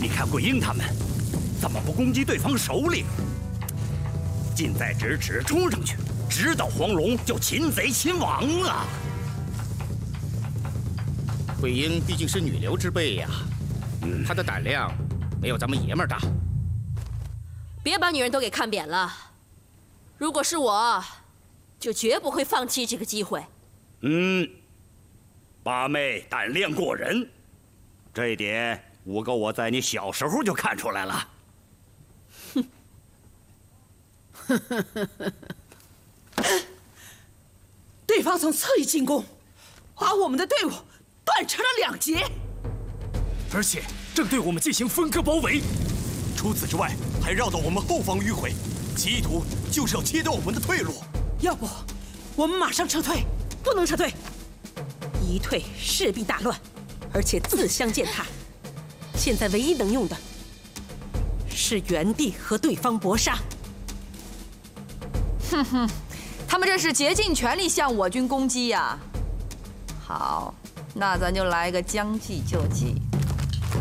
你看桂英他们怎么不攻击对方首领？近在咫尺，冲上去，直捣黄龙，就擒贼擒王了。 桂英毕竟是女流之辈呀，她的胆量没有咱们爷们儿大。 别把女人都给看扁了。如果是我，就绝不会放弃这个机会。 八妹胆量过人，这一点五哥我在你小时候就看出来了。 对方从侧翼进攻，把我们的队伍断成了2截， 而且正对我们进行分割包围。除此之外，还绕到我们后方迂回，其意图就是要切断我们的退路。 要不，我们马上撤退。不能撤退，一退势必大乱，而且自相践踏。现在唯一能用的是原地和对方搏杀。 哼哼，他们这是竭尽全力向我军攻击呀！好，那咱就来个将计就计。